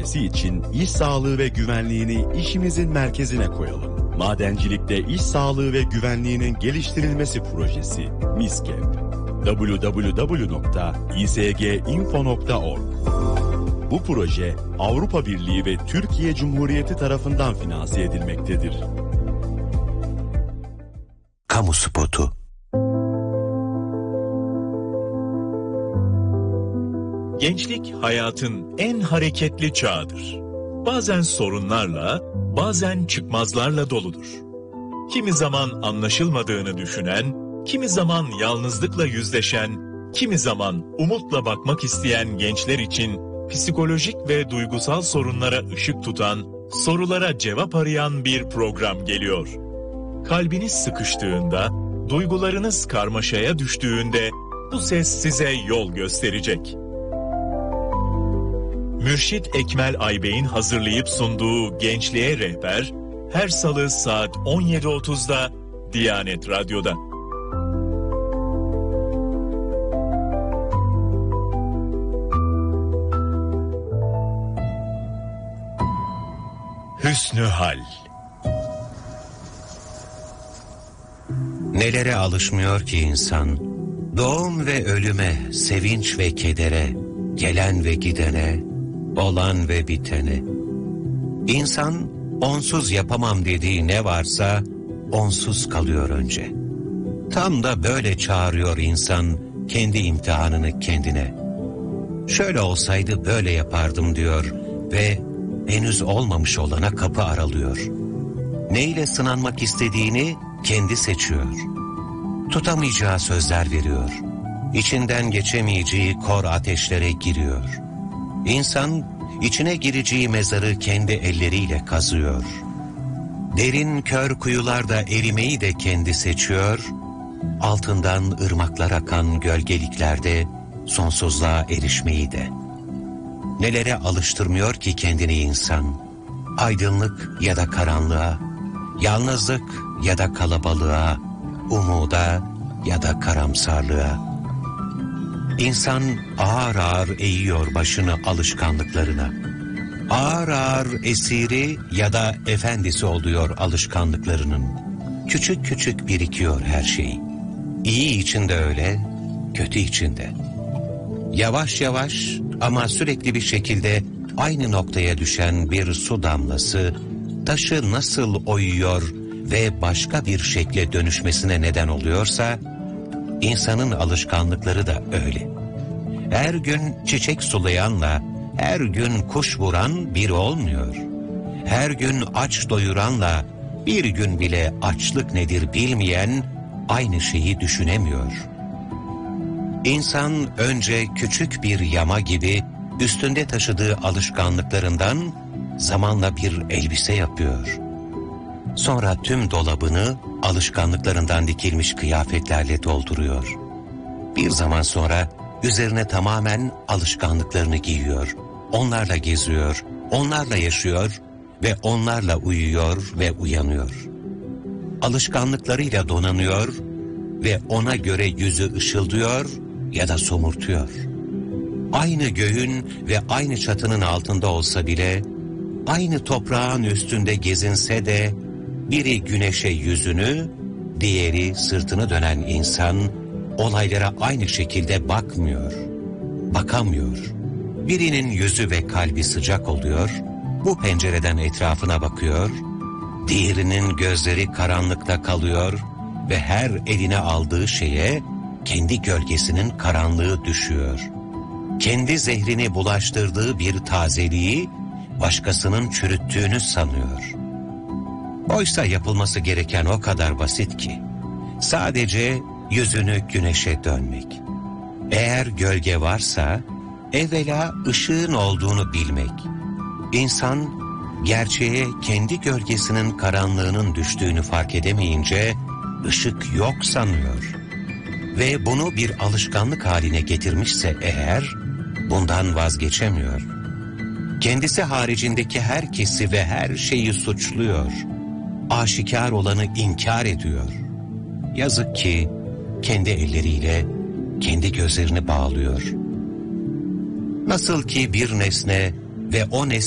tedavisi için iş sağlığı ve güvenliğini işimizin merkezine koyalım. Madencilikte iş sağlığı ve güvenliğinin geliştirilmesi projesi MİSKEP. www.isginfo.org. Bu proje Avrupa Birliği ve Türkiye Cumhuriyeti tarafından finanse edilmektedir. Kamu spotu. Gençlik hayatın en hareketli çağıdır. Bazen sorunlarla, bazen çıkmazlarla doludur. Kimi zaman anlaşılmadığını düşünen, kimi zaman yalnızlıkla yüzleşen, kimi zaman umutla bakmak isteyen gençler için psikolojik ve duygusal sorunlara ışık tutan, sorulara cevap arayan bir program geliyor. Kalbiniz sıkıştığında, duygularınız karmaşaya düştüğünde bu ses size yol gösterecek. Mürşit Ekmel Aybey'in hazırlayıp sunduğu Gençliğe Rehber, her salı saat 17.30'da Diyanet Radyo'da. Hüsnü Hal. Nelere alışmıyor ki insan? Doğum ve ölüme, sevinç ve kedere, gelen ve gidene, olan ve bitene. İnsan onsuz yapamam dediği ne varsa onsuz kalıyor önce. Tam da böyle çağırıyor insan kendi imtihanını kendine. Şöyle olsaydı böyle yapardım diyor ve henüz olmamış olana kapı aralıyor. Neyle sınanmak istediğini kendi seçiyor. Tutamayacağı sözler veriyor. İçinden geçemeyeceği kor ateşlere giriyor. İnsan içine gireceği mezarı kendi elleriyle kazıyor. Derin kör kuyularda erimeyi de kendi seçiyor. Altından ırmaklar akan gölgeliklerde sonsuzluğa erişmeyi de. Nelere alıştırmıyor ki kendini insan? Aydınlık ya da karanlığa, yalnızlık ya da kalabalığa, umuda ya da karamsarlığa. İnsan ağır ağır eğiyor başını alışkanlıklarına. Ağır ağır esiri ya da efendisi oluyor alışkanlıklarının. Küçük küçük birikiyor her şey. İyi için de öyle, kötü için de. Yavaş yavaş ama sürekli bir şekilde aynı noktaya düşen bir su damlası taşı nasıl oyuyor ve başka bir şekle dönüşmesine neden oluyorsa, İnsanın alışkanlıkları da öyle. Her gün çiçek sulayanla her gün kuş vuran biri olmuyor. Her gün aç doyuranla bir gün bile açlık nedir bilmeyen aynı şeyi düşünemiyor. İnsan önce küçük bir yama gibi üstünde taşıdığı alışkanlıklarından zamanla bir elbise yapıyor. Sonra tüm dolabını alışkanlıklarından dikilmiş kıyafetlerle dolduruyor. Bir zaman sonra üzerine tamamen alışkanlıklarını giyiyor. Onlarla geziyor, onlarla yaşıyor ve onlarla uyuyor ve uyanıyor. Alışkanlıklarıyla donanıyor ve ona göre yüzü ışıldıyor ya da somurtuyor. Aynı göğün ve aynı çatının altında olsa bile, aynı toprağın üstünde gezinse de, biri güneşe yüzünü, diğeri sırtını dönen insan olaylara aynı şekilde bakmıyor, bakamıyor. Birinin yüzü ve kalbi sıcak oluyor, bu pencereden etrafına bakıyor, diğerinin gözleri karanlıkta kalıyor ve her eline aldığı şeye kendi gölgesinin karanlığı düşüyor. Kendi zehrini bulaştırdığı bir tazeliği başkasının çürüttüğünü sanıyor. Oysa yapılması gereken o kadar basit ki, sadece yüzünü güneşe dönmek. Eğer gölge varsa, evvela ışığın olduğunu bilmek. İnsan, gerçeğe kendi gölgesinin karanlığının düştüğünü fark edemeyince, ışık yok sanıyor. Ve bunu bir alışkanlık haline getirmişse eğer, bundan vazgeçemiyor. Kendisi haricindeki herkesi ve her şeyi suçluyor. Aşikar olanı inkar ediyor. Yazık ki kendi elleriyle kendi gözlerini bağlıyor. Nasıl ki bir nesne ve o nesne